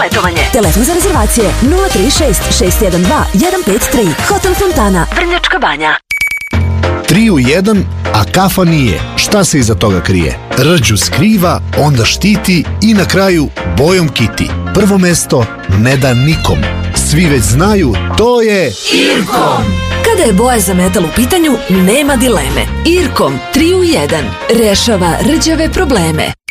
letovanje. Telefon za rezervacije 036 612 153. Hotel Fontana, Vrnjačka Banja. 3 u 1, a kafa nije. Šta se iza toga krije? Rđu skriva, onda štiti i na kraju bojom kiti. Prvo mesto ne da nikom. Svi već znaju, to je Irkom. Kada je boja za metal u pitanju, nema dileme. Irkom 3 u 1 rešava rđave probleme.